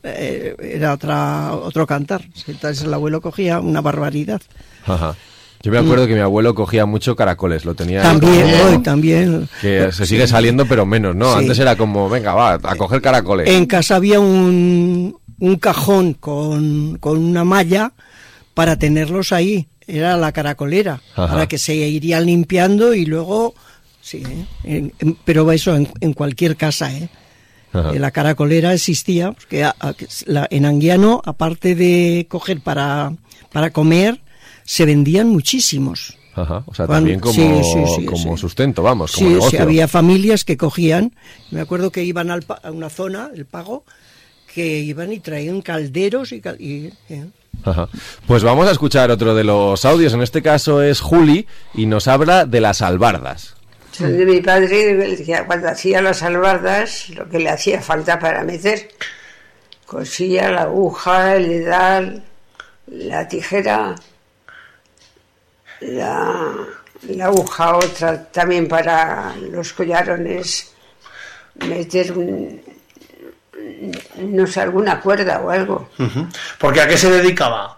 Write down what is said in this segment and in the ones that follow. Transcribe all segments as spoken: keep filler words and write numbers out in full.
eh, era otra otro cantar. Entonces el abuelo cogía una barbaridad. Ajá. Yo me acuerdo mm. que mi abuelo cogía mucho caracoles, lo tenía... También, hoy también. Que se sigue saliendo, pero menos, ¿no? Sí. Antes era como, venga, va, a coger caracoles. En casa había un, un cajón con, con una malla para tenerlos ahí. Era la caracolera, Ajá. para que se irían limpiando y luego... Sí, ¿eh? en, en, pero eso en, en cualquier casa, ¿eh? Ajá. La caracolera existía, porque a, a, la, en Anguiano, aparte de coger para, para comer... se vendían muchísimos. Ajá, o sea, Cuando, también como, sí, sí, sí, sí. como sustento, vamos, como sí, negocio. Sí, había familias que cogían, me acuerdo que iban al, a una zona, el Pago, que iban y traían calderos y... Cal, y eh. Ajá. Pues vamos a escuchar otro de los audios, en este caso es Juli, y nos habla de las albardas. Son de mi padre, cuando hacía las albardas, lo que le hacía falta para meter, cosía la aguja, el dedal, la tijera... La, la aguja otra también para los collarones, meter un, no sé, alguna cuerda o algo. Uh-huh. ¿Porque a qué se dedicaba?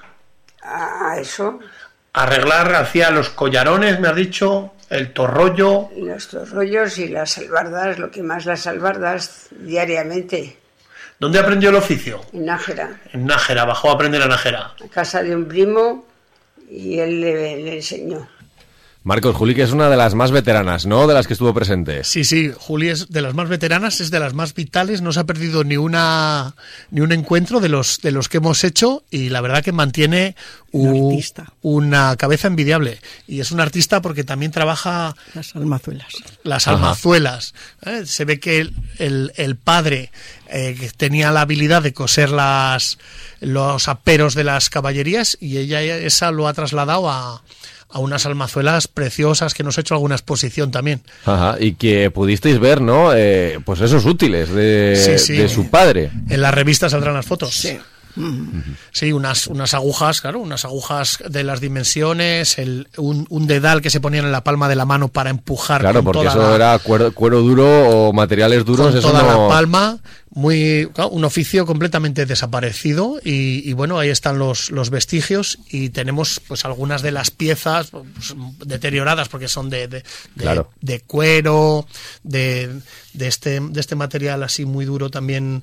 A eso. Arreglar, hacía los collarones, me has dicho, el torrollo. Los torrollos y las albardas, lo que más las albardas diariamente. ¿Dónde aprendió el oficio? En Nájera. En Nájera, bajó a aprender a Nájera. A casa de un primo. Y él le, le enseñó. Marcos, Juli, que es una de las más veteranas, ¿no? De las que estuvo presente. Sí, sí, Juli es de las más veteranas, es de las más vitales, no se ha perdido ni una ni un encuentro de los de los que hemos hecho y la verdad que mantiene u, una cabeza envidiable. Y es un artista porque también trabaja... Las almazuelas. Las almazuelas. ¿eh? Se ve que el, el, el padre eh, que tenía la habilidad de coser las los aperos de las caballerías y ella esa lo ha trasladado a... a unas almazuelas preciosas que nos ha hecho alguna exposición también. Ajá, y que pudisteis ver, ¿no? Eh, pues esos útiles de, sí, sí. de su padre. En la revista saldrán las fotos. Sí. Sí, unas, unas agujas, claro, unas agujas de las dimensiones, el, un, un dedal que se ponían en la palma de la mano para empujar. Claro, con porque toda eso la, era cuero, cuero duro o materiales duros. Con eso toda no... la palma, muy claro, un oficio completamente desaparecido y, y bueno, ahí están los, los vestigios y tenemos pues algunas de las piezas pues, deterioradas porque son de, de, de, claro. de cuero, de, de, este, de este material así muy duro también.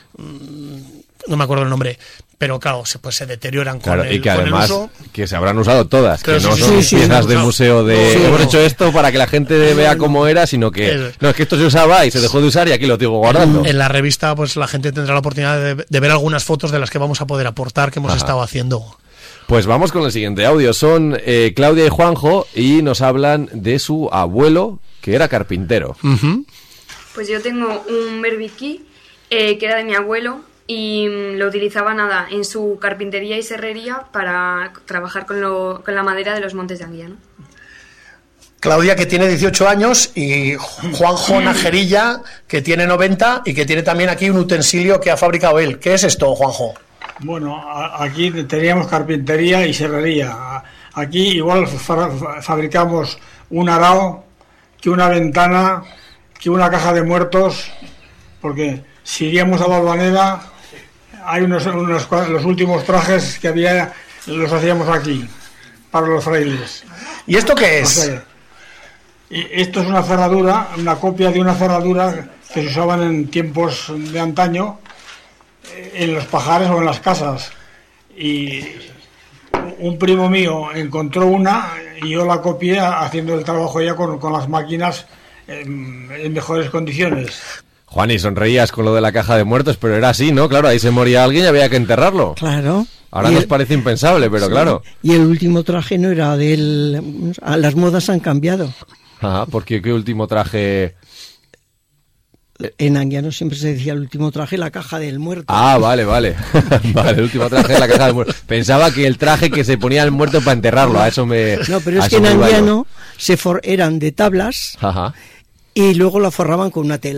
No me acuerdo el nombre, pero claro, se, pues se deterioran claro, con el, y que con además el uso. Que se habrán usado todas, claro, que no sí, son sí, piezas sí, de no, museo de sí, hemos no. hecho esto para que la gente vea cómo era, sino que es. no, es que esto se usaba y se dejó de usar y aquí lo tengo guardando. En la revista pues la gente tendrá la oportunidad de, de ver algunas fotos de las que vamos a poder aportar que hemos Ajá. estado haciendo. Pues vamos con el siguiente audio, son eh, Claudia y Juanjo y nos hablan de su abuelo que era carpintero. Uh-huh. Pues yo tengo un berbiquí eh, que era de mi abuelo y lo utilizaba nada en su carpintería y serrería para trabajar con, lo, con la madera de los montes de Anguiano. Claudia, que tiene dieciocho años, y Juanjo Najerilla, que tiene noventa y que tiene también aquí un utensilio que ha fabricado él. ¿Qué es esto, Juanjo? Bueno, aquí teníamos carpintería y serrería. Aquí igual fa- fabricamos un arao, que una ventana, que una caja de muertos, porque si iríamos a Valvanera, hay unos, unos los últimos trajes que había, los hacíamos aquí, para los frailes. ¿Y esto qué es? O sea, esto es una cerradura, una copia de una cerradura que se usaban en tiempos de antaño, en los pajares o en las casas. Y un primo mío encontró una y yo la copié haciendo el trabajo ya con, con las máquinas en, en mejores condiciones. Juan, y sonreías con lo de la caja de muertos, pero era así, ¿no? Claro, ahí se moría alguien y había que enterrarlo. Claro. Ahora y nos el, parece impensable, pero sí, claro. Y el último traje no era del... Las modas han cambiado. Ajá, porque ¿qué último traje...? En Anguiano siempre se decía el último traje, la caja del muerto. Ah, vale, vale. Vale, el último traje de la caja del muerto. Pensaba que el traje que se ponía el muerto para enterrarlo, a eso me... No, pero es que en Anguiano se for, eran de tablas. Ajá. Y luego la forraban con una tela.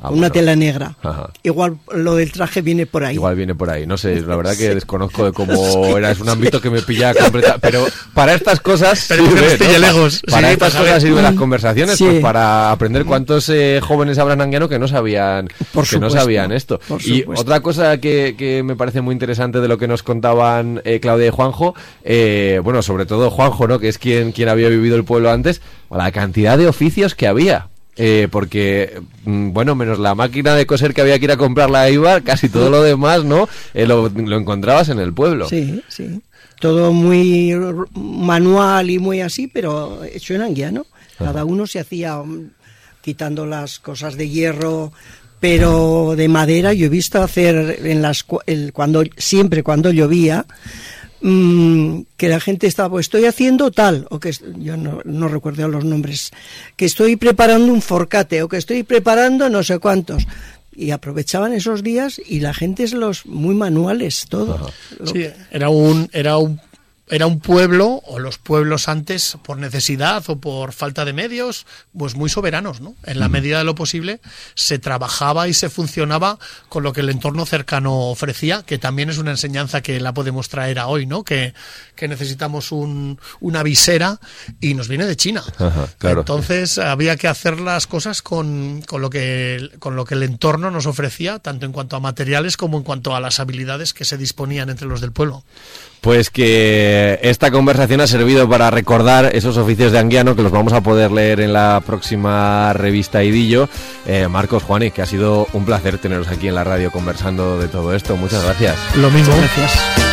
Ah, una bueno. tela negra. Ajá. Igual lo del traje viene por ahí. Igual viene por ahí, no sé, la verdad que desconozco de cómo era, es un ámbito que me pilla completa, pero para estas cosas Pero sirve, que nos ¿no? pille Pa- lejos. para Sí, estas para cosas saber. sirven las conversaciones, Sí. pues para aprender cuántos eh, jóvenes habrán anguiano que no sabían Por que no supuesto, sabían esto. por Y supuesto. otra cosa que, que me parece muy interesante de lo que nos contaban eh, Claudia y Juanjo, eh, bueno, sobre todo Juanjo, ¿no? Que es quien, quien había vivido el pueblo antes, la cantidad de oficios que había. Eh, porque, mm, bueno, menos la máquina de coser que había que ir a comprarla a Eibar, casi todo lo demás, ¿no? Eh, lo, lo encontrabas en el pueblo. Sí, sí. Todo muy r- manual y muy así, pero hecho en anguiano. Cada uno se hacía um, quitando las cosas de hierro, pero de madera. Yo he visto hacer en las cu- el, cuando siempre cuando llovía, mm, que la gente estaba, pues estoy haciendo tal, o que es- yo no, no recuerdo los nombres, que estoy preparando un forcate, o que estoy preparando no sé cuántos. Y aprovechaban esos días y la gente es los muy manuales, todo. Lo- Sí, era un, era un era un pueblo, o los pueblos antes, por necesidad o por falta de medios, pues muy soberanos, ¿no? En la medida de lo posible se trabajaba y se funcionaba con lo que el entorno cercano ofrecía, que también es una enseñanza que la podemos traer a hoy, ¿no? Que, que necesitamos un, una visera y nos viene de China. Ajá, claro. Entonces había que hacer las cosas con, con, lo que, con lo que el entorno nos ofrecía, tanto en cuanto a materiales como en cuanto a las habilidades que se disponían entre los del pueblo. Pues que esta conversación ha servido para recordar esos oficios de anguiano que los vamos a poder leer en la próxima revista Idillo. Eh, Marcos, Juani, que ha sido un placer teneros aquí en la radio conversando de todo esto. Muchas gracias. Lo mismo. Gracias.